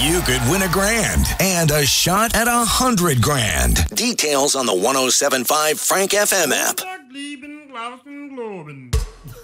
You could win $1,000 and a shot at $100,000. Details on the 107.5 Frank FM app.